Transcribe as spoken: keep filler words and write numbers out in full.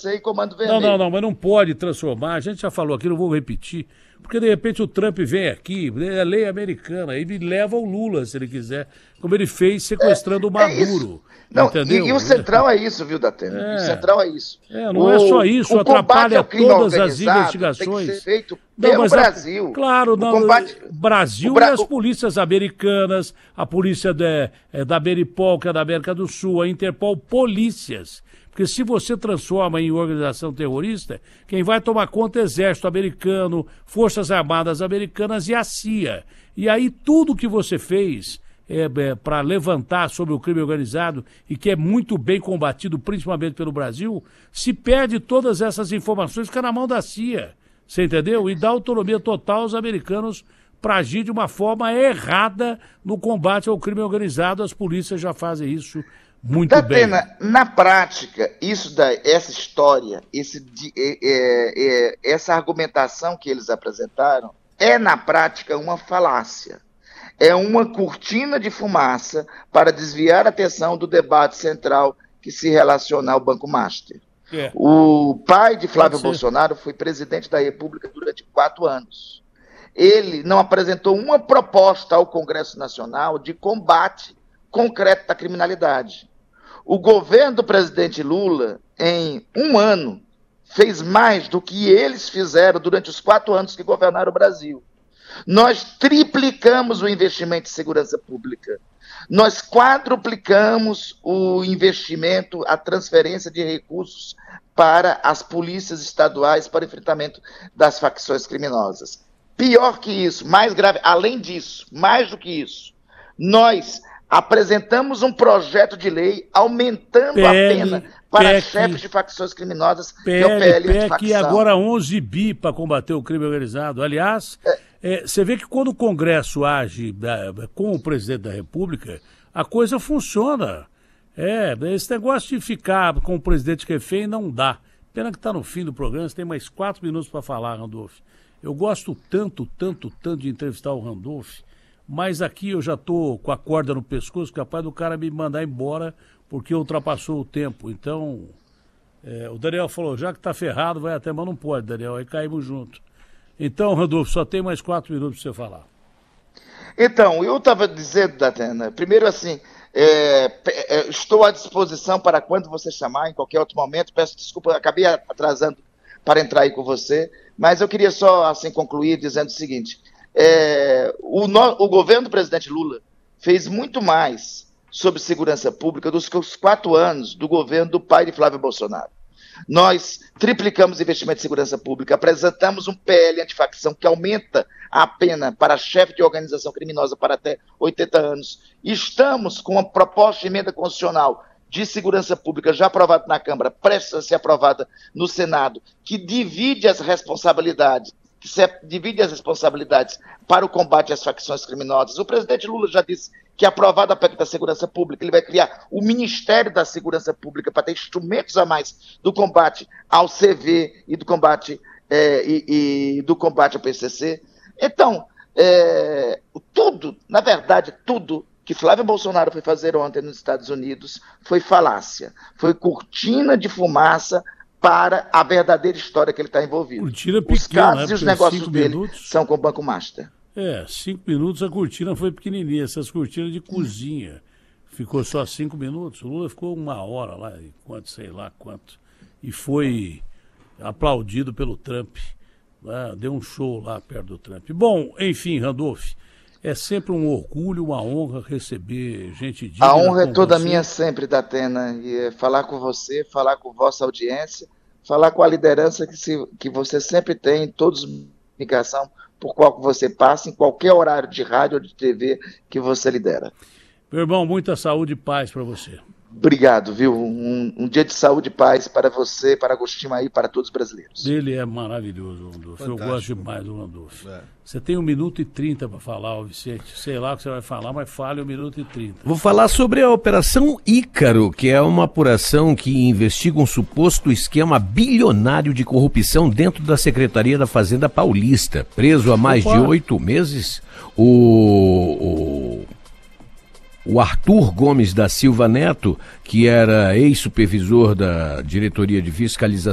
C e Comando Vermelho. Não, não, não, mas não pode transformar, a gente já falou aqui, não vou repetir, porque de repente o Trump vem aqui, é lei americana, e leva o Lula, se ele quiser, como ele fez sequestrando é, o Maduro. É não, entendeu? E, e o central é isso, viu, Datena? É. O central é isso. É, não o, é só isso, atrapalha todas as investigações. Tem que ser feito pelo não, Brasil. A, claro, não, combate, Brasil o Bra... e as polícias americanas, a polícia de, é, da Beripol, que é da América do Sul, a Interpol, polícias. Porque se você transforma em organização terrorista, quem vai tomar conta é o Exército Americano, Forças Armadas Americanas e a C I A. E aí tudo que você fez é, é, para levantar sobre o crime organizado e que é muito bem combatido, principalmente pelo Brasil, se perde todas essas informações, fica na mão da C I A. Você entendeu? E dá autonomia total aos americanos para agir de uma forma errada no combate ao crime organizado. As polícias já fazem isso muito Datena, bem. Na prática, isso da, essa história, esse, é, é, é, essa argumentação que eles apresentaram é, na prática, uma falácia. É uma cortina de fumaça para desviar a atenção do debate central que se relaciona ao Banco Master. É. O pai de Flávio Bolsonaro foi presidente da República durante quatro anos. Ele não apresentou uma proposta ao Congresso Nacional de combate concreto da criminalidade. O governo do presidente Lula, em um ano, fez mais do que eles fizeram durante os quatro anos que governaram o Brasil. Nós triplicamos o investimento em segurança pública. Nós quadruplicamos o investimento, a transferência de recursos para as polícias estaduais para o enfrentamento das facções criminosas. Pior que isso, mais grave, além disso, mais do que isso, nós apresentamos um projeto de lei aumentando P L, a pena para P E C, chefes de facções criminosas, P L, que é o P L P E C, antifacção. E agora onze bi para combater o crime organizado. Aliás, é. É, você vê que quando o Congresso age da, com o presidente da República, a coisa funciona. É, esse negócio de ficar com o presidente refém não dá. Pena que está no fim do programa, você tem mais quatro minutos para falar, Randolph. Eu gosto tanto, tanto, tanto de entrevistar o Randolph, mas aqui eu já estou com a corda no pescoço, capaz do cara me mandar embora porque ultrapassou o tempo. Então, é, o Daniel falou, já que está ferrado, vai até, mas não pode, Daniel, aí caímos junto. Então, Randolph, só tem mais quatro minutos para você falar. Então, eu estava dizendo, Datena, primeiro assim, é, é, estou à disposição para quando você chamar, em qualquer outro momento, peço desculpa, acabei atrasando para entrar aí com você, mas eu queria só assim concluir dizendo o seguinte, é, o, no, o governo do presidente Lula fez muito mais sobre segurança pública dos que os quatro anos do governo do pai de Flávio Bolsonaro. Nós triplicamos o investimento em segurança pública, apresentamos um P L antifacção que aumenta a pena para chefe de organização criminosa para até oitenta anos. Estamos com uma proposta de emenda constitucional de segurança pública já aprovada na Câmara, prestes a ser aprovada no Senado, que divide as responsabilidades, que se, divide as responsabilidades para o combate às facções criminosas. O presidente Lula já disse que, aprovado a P E C da Segurança Pública, ele vai criar o Ministério da Segurança Pública para ter instrumentos a mais do combate ao C V e do combate, é, e, e do combate ao P C C. Então, é, tudo, na verdade, tudo que Flávio Bolsonaro foi fazer ontem nos Estados Unidos foi falácia, foi cortina de fumaça para a verdadeira história que ele está envolvido. Cortina pequena, os casos né? e os negócios cinco dele minutos... são com o Banco Master. É, cinco minutos a cortina foi pequenininha, essas cortinas de cozinha. Ficou só cinco minutos, o Lula ficou uma hora lá, enquanto sei lá quanto. E foi aplaudido pelo Trump. Né? Deu um show lá perto do Trump. Bom, enfim, Randolph, é sempre um orgulho, uma honra receber gente digna. A honra é toda você. minha sempre, Datena, e é falar com você, falar com vossa audiência, falar com a liderança que, se, que você sempre tem em todos os comunicação por qual você passa, em qualquer horário de rádio ou de T V que você lidera. Meu irmão, muita saúde e paz para você. Obrigado, viu? Um, um dia de saúde e paz para você, para Agostinho aí, para todos os brasileiros. Ele é maravilhoso, Randolph. Eu gosto demais do Randolph. É. Você tem um minuto e trinta para falar, ô Vicente. Sei lá o que você vai falar, mas fale um minuto e trinta. Vou falar sobre a Operação Ícaro, que é uma apuração que investiga um suposto esquema bilionário de corrupção dentro da Secretaria da Fazenda Paulista. Preso há mais Opa. de oito meses, o... o... O Arthur Gomes da Silva Neto, que era ex-supervisor da Diretoria de Fiscalização